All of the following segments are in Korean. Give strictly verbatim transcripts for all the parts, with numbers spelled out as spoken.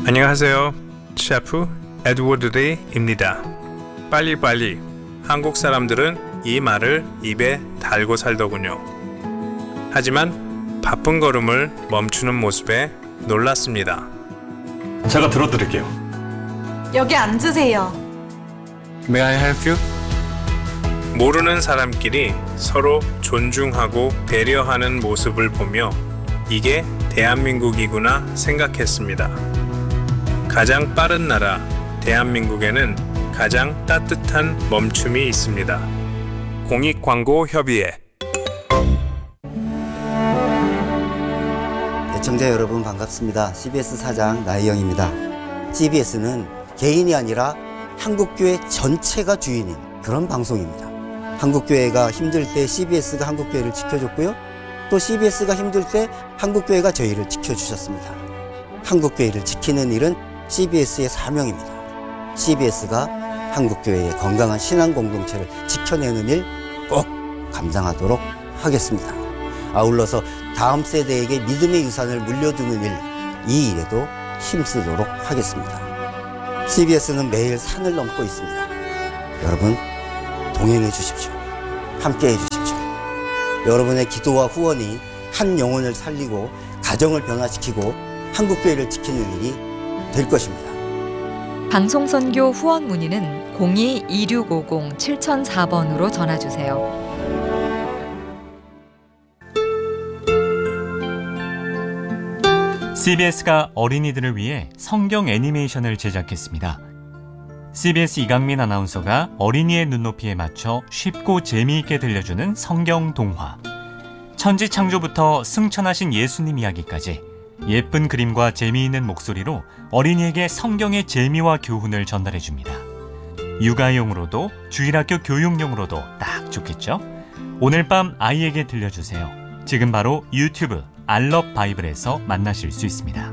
안녕하세요. 셰프 에드워드 레이입니다. 빨리빨리. 한국 사람들은 이 말을 입에 달고 살더군요. 하지만 바쁜 걸음을 멈추는 모습에 놀랐습니다. 제가 들어드릴게요. 여기 앉으세요. May I help you? 모르는 사람끼리 서로 존중하고 배려하는 모습을 보며 이게 대한민국이구나 생각했습니다. 가장 빠른 나라 대한민국에는 가장 따뜻한 멈춤이 있습니다. 공익광고협의회. 애청자 여러분 반갑습니다. 씨비에스 사장 나희영입니다. 씨비에스는 개인이 아니라 한국교회 전체가 주인인 그런 방송입니다. 한국교회가 힘들 때 씨비에스가 한국교회를 지켜줬고요. 또 씨비에스가 힘들 때 한국교회가 저희를 지켜주셨습니다. 한국교회를 지키는 일은 씨비에스의 사명입니다. 씨비에스가 한국교회의 건강한 신앙 공동체를 지켜내는 일 꼭 감당하도록 하겠습니다. 아울러서 다음 세대에게 믿음의 유산을 물려주는 일, 이 일에도 힘쓰도록 하겠습니다. 씨비에스는 매일 산을 넘고 있습니다. 여러분 동행해 주십시오. 함께 해 주십시오. 여러분의 기도와 후원이 한 영혼을 살리고 가정을 변화시키고 한국교회를 지키는 일이 될 것입니다. 방송선교 후원 문의는 공이 이육오공 칠공공사 번으로 전화주세요. 씨비에스가 어린이들을 위해 성경 애니메이션을 제작했습니다. 씨비에스 이강민 아나운서가 어린이의 눈높이에 맞춰 쉽고 재미있게 들려주는 성경 동화. 천지 창조부터 승천하신 예수님 이야기까지 예쁜 그림과 재미있는 목소리로 어린이에게 성경의 재미와 교훈을 전달해줍니다. 육아용으로도 주일학교 교육용으로도 딱 좋겠죠? 오늘 밤 아이에게 들려주세요. 지금 바로 유튜브 알럽 바이블에서 만나실 수 있습니다.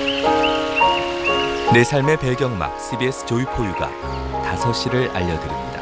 내 삶의 배경막 씨비에스 조이포유가 다섯 시를 알려드립니다.